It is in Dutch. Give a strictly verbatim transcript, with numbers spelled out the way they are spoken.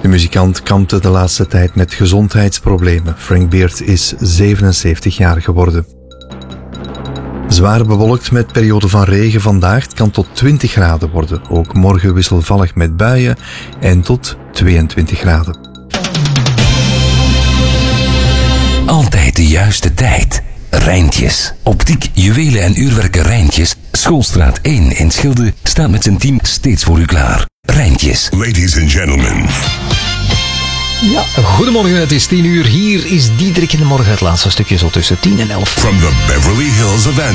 De muzikant kampte de laatste tijd met gezondheidsproblemen. Frank Beard is zevenenzeventig jaar geworden. Zwaar bewolkt met periode van regen vandaag. Het kan tot twintig graden worden. Ook morgen wisselvallig met buien en tot tweeëntwintig graden. Altijd de juiste tijd. Rijntjes. Optiek, juwelen en uurwerken Rijntjes. Schoolstraat één in Schilde staat met zijn team steeds voor u klaar. Rijntjes. Ladies and gentlemen. Ja, goedemorgen, het is tien uur. Hier is Diederik in de morgen. Het laatste stukje zo tussen tien en elf. From the Beverly Hills of